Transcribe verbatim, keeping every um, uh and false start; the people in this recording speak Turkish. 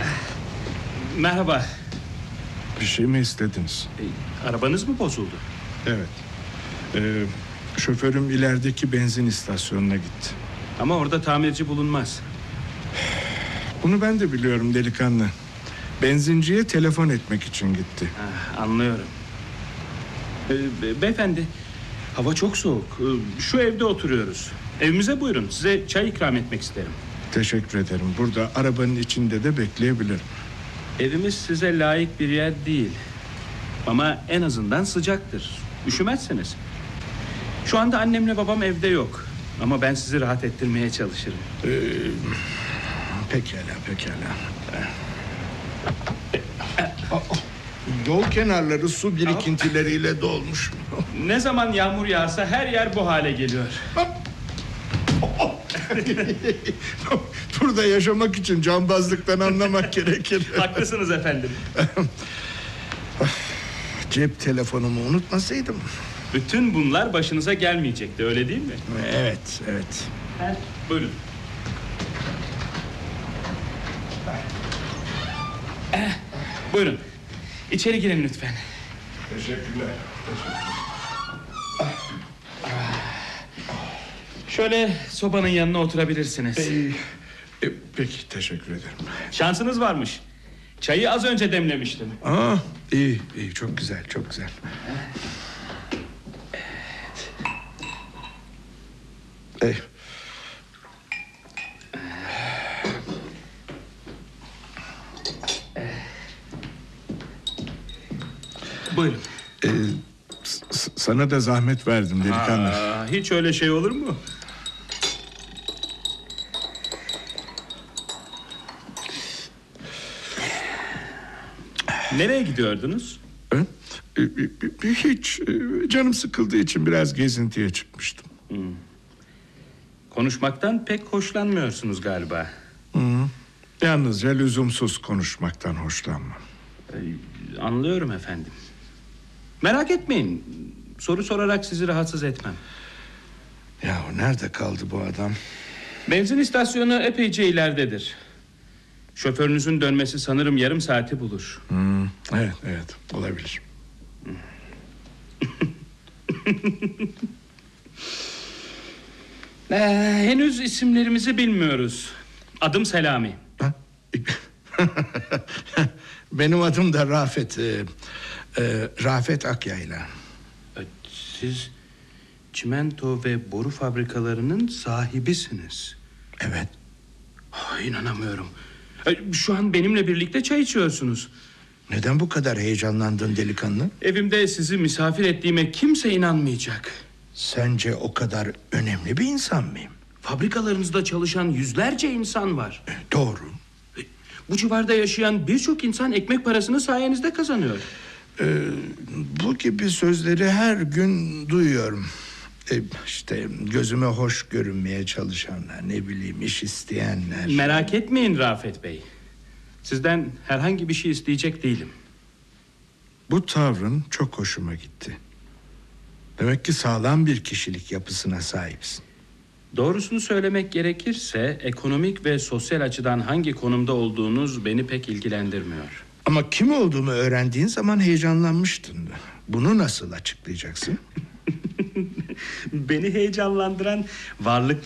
Merhaba. Bir şey mi istediniz? E, arabanız mı bozuldu? Evet. Ee, şoförüm ilerideki benzin istasyonuna gitti. Ama orada tamirci bulunmaz. Bunu ben de biliyorum delikanlı. Benzinciye telefon etmek için gitti. Ha, anlıyorum. E, be- beyefendi, hava çok soğuk. E, şu evde oturuyoruz. Evimize buyurun. Size çay ikram etmek isterim. Teşekkür ederim. Burada arabanın içinde de bekleyebilirim. Evimiz size layık bir yer değil. Ama en azından sıcaktır. Üşümezsiniz. Şu anda annemle babam evde yok. Ama ben sizi rahat ettirmeye çalışırım. Ee, pekala, pekala. Yol kenarları su birikintileriyle dolmuş. Ne zaman yağmur yağsa her yer bu hale geliyor. Burada yaşamak için cambazlıktan anlamak gerekir. Haklısınız efendim. Cep telefonumu unutmasaydım. Bütün bunlar başınıza gelmeyecekti, öyle değil mi? Evet, evet. Ha, buyurun. Eh, buyurun. İçeri girin lütfen. Teşekkürler. Şöyle sobanın yanına oturabilirsiniz. Ee, e, peki, teşekkür ederim. Şansınız varmış. Çayı az önce demlemiştim. Aa, iyi, iyi, çok güzel, çok güzel. Ee, Buyurun. e, s- sana da zahmet verdim delikanlı. Aa, hiç öyle şey olur mu? Nereye gidiyordunuz? Ee, e, e, hiç, e, canım sıkıldığı için biraz gezintiye çıkmıştım. Konuşmaktan pek hoşlanmıyorsunuz galiba. Hı. Yalnızca lüzumsuz konuşmaktan hoşlanmam. Ee, anlıyorum efendim. Merak etmeyin. Soru sorarak sizi rahatsız etmem. Ya nerede kaldı bu adam? Benzin istasyonu epeyce ileridedir. Şoförünüzün dönmesi sanırım yarım saati bulur. Hmm, evet, evet, olabilir. Ee, henüz isimlerimizi bilmiyoruz. Adım Selami. Ha? Benim adım da Rafet. E, e, Rafet Akyayla. Ee, Siz çimento ve boru fabrikalarının sahibisiniz. Evet. Ah, inanamıyorum. Ee, Şu an benimle birlikte çay içiyorsunuz. Neden bu kadar heyecanlandın delikanlı? Evimde sizi misafir ettiğime kimse inanmayacak. Sence o kadar önemli bir insan mıyım? Fabrikalarınızda çalışan yüzlerce insan var. E, doğru. Bu civarda yaşayan birçok insan ekmek parasını sayenizde kazanıyor. E, bu gibi sözleri her gün duyuyorum. E, işte gözüme hoş görünmeye çalışanlar, ne bileyim iş isteyenler. Merak etmeyin Rafet Bey. Sizden herhangi bir şey isteyecek değilim. Bu tavrın çok hoşuma gitti. Demek ki sağlam bir kişilik yapısına sahipsin. Doğrusunu söylemek gerekirse ekonomik ve sosyal açıdan hangi konumda olduğunuz beni pek ilgilendirmiyor. Ama kim olduğumu öğrendiğin zaman heyecanlanmıştın. Bunu nasıl açıklayacaksın? Beni heyecanlandıran varlık